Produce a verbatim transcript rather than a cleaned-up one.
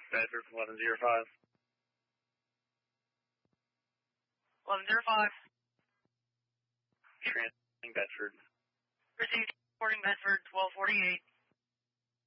Bedford eleven zero five. eleven zero five. Transmitting Bedford. Received. Reporting Bedford twelve forty-eight.